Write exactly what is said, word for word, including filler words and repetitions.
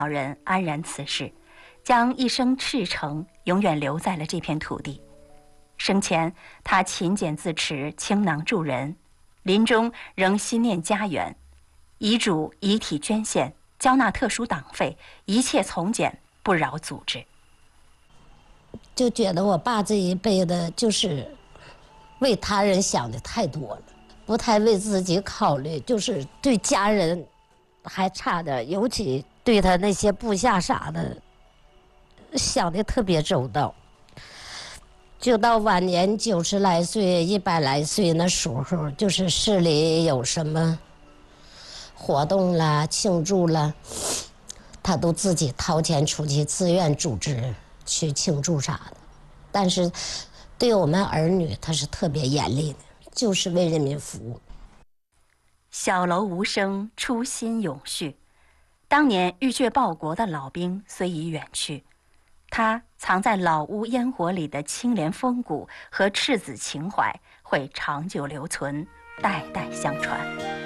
老人安然辞世，将一生赤诚永远留在了这片土地。生前他勤俭自持，倾囊助人，临终仍心念家园，遗嘱遗体捐献，交纳特殊党费，一切从简，不饶组织。 就觉得我爸这一辈子就是为他人想的太多了，不太为自己考虑，就是对家人还差点，尤其对他那些部下啥的想的特别周到。就到晚年九十来岁、一百来岁那时候，就是市里有什么活动啦、庆祝啦，他都自己掏钱出去，自愿组织去庆祝啥的。但是对我们儿女，他是特别严厉的，就是为人民服务。 小楼无声，初心永续。当年浴血报国的老兵虽已远去，他藏在老屋烟火里的清廉风骨和赤子情怀会长久留存，代代相传。